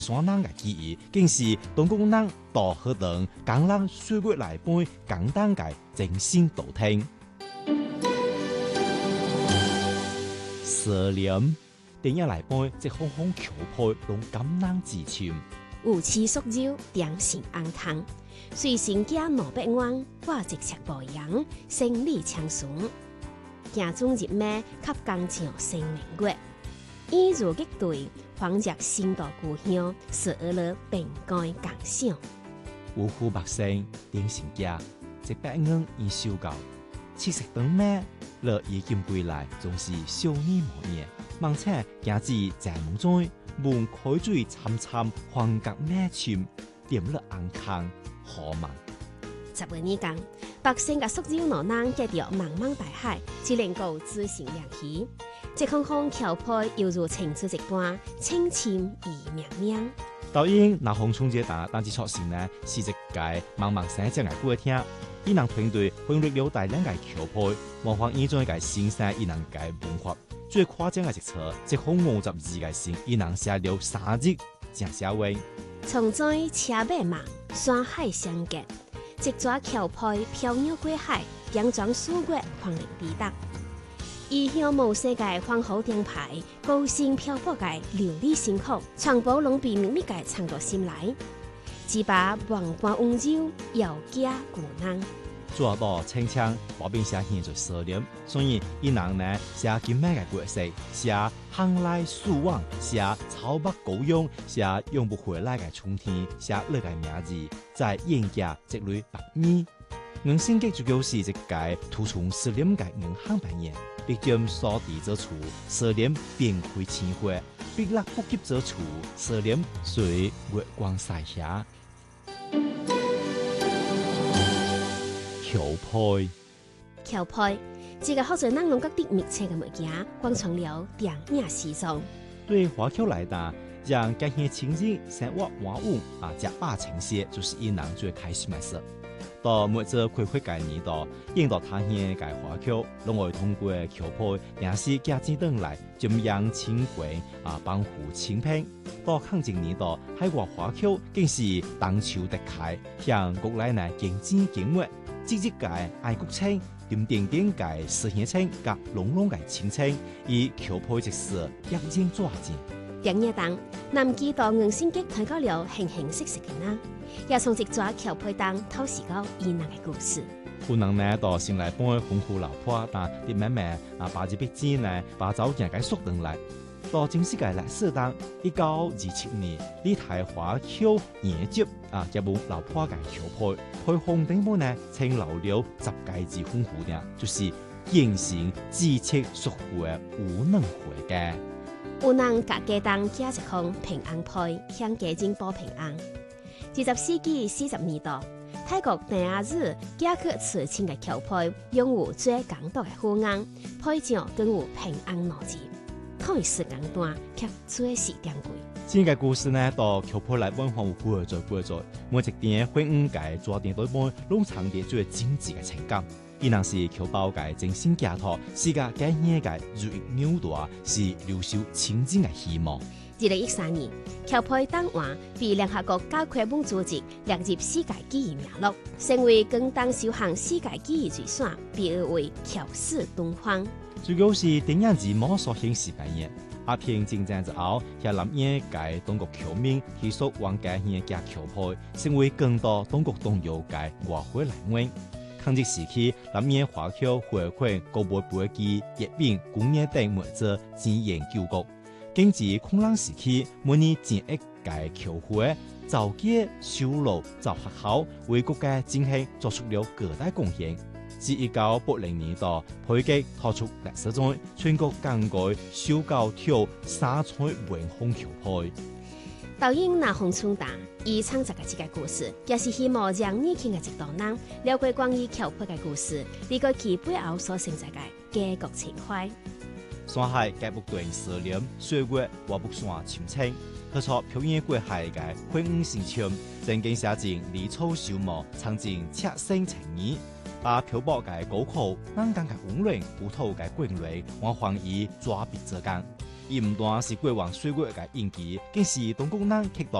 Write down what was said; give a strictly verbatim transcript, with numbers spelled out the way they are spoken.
山人嘅记忆，更是中国人大河等江南岁月来背简单嘅精心道听。蛇年电影来背，即空空桥配拢感人之情。 有翅塑肉，点心安康。随身家两百万，我一尺步扬，生理强顺。行中入暝，吸工匠生明月。演如激队，仿若新到故乡，是而了并该共享。 五湖百姓点心家，一百元已收够。七色灯咩？乐已经归来，总是少年模样。梦且行至在梦中，门开水参参，欢格咩情，点了安康好梦。 十月二更，百姓甲宿友老人接着茫茫大海，只能够自行亮起。这空空桥配犹如情书一般，清清而明明。 导演那洪冲杰打单机作成呢，是一届茫茫生将来歌听。伊能团队分力了大量嘅桥配，模仿演中嘅新生伊能嘅文化。最夸张嘅一册，即空五十二嘅信，伊能写了三日正写话。 从在车马忙，山海相隔，一抓桥配飘渺过海，佯装书月狂灵抵达。异乡无世界黄河灯牌，高兴漂泊界流离辛苦，传播拢比秘密界藏到心来。只把万般温柔，要家故人。 做到清腔，保边写现做蛇脸，所以伊人呢写金咩嘅角色，写航来速往，写草北高勇，写永不回来嘅春天，写你嘅名字，在眼家积累百米。硬性格就就是一个突出蛇脸嘅硬汉扮演，必将扫地者处，蛇脸便开千花，必落不及者处，蛇脸随月光晒下。桥配， 桥配，这个好在咱拢各地密切嘅物件，广传了电影时装。 对华侨来讲，让这些情景生活完稳啊，加把呈现，就是伊人最开心的事。到每次开会嘅年度，引导他乡嘅华侨，拢会通过桥配，也是加钱等来瞻仰清贵啊，帮扶清贫。到抗战年度，海外华侨更是当球得开，向国内呢竞争竞活。积极嘅爱国青，点点点嘅实现青，甲浓浓嘅亲情，以桥配一事一经抓紧。 电影当，南基到硬性格提高了形形色色嘅人，也从一抓桥配当透视到伊人嘅故事。 有人呢到先来帮丰富老婆，但啲妹妹啊，把一笔钱呢，把走件嘅缩等来。到正式嘅历史当，一九二七年，呢台华侨研究啊，一部老婆嘅桥配，配红顶本呢，稱留了十屆之豐富嘅，就是形成知識屬乎嘅無能會嘅。 有人甲家當加一項平安配，向家境報平安。二十世紀四十年代，泰國第二日加去慈親嘅橋配，用有最簡單嘅護硬，配上更有平安兩字。可以時間短，卻最是珍貴。 整個故事呢，到橋配來文化有過在過在，每一點婚姻嘅抓點對半，攏藏啲最精緻嘅情感。伊若是橋包嘅精心寄託，世界改變嘅如意紐帶，是留守清淨嘅希望。 二零一三年，橋配檔案被聯合國教科文組織列入世界記憶名錄，成為更當首項世界記憶遺產，被譽為橋史敦煌。 主要是電影字幕所顯示扮演，阿片戰爭之後，向南野嘅中國僑民提出往家鄉嘅橋配，成為更多中國東洋嘅外匯來源。抗戰時期，南野華僑回饋國內飛機、疫病、工業等物資支援救國。經濟空難時期，每年建一嘅橋會，造街、修路、造學校，為國家經濟作出了巨大貢獻。自一九八零年代，配給拓出歷史中全國更改修高跳三彩文風橋配。 導演那洪春達以創作嘅這個故事，也是希望讓年輕嘅一代人了解關於橋配嘅故事，理解其背後所承載嘅家國情懷。 山海界不斷十年，歲月我不算深清。合作表演過海嘅婚姻心情，正經寫進離草小木，藏進赤心情意。把漂泊嘅高考、南港嘅溫暖、古土嘅滾雷，我還以抓筆遮干。 伊毋單是過往歲月嘅印記，更是中國人刻到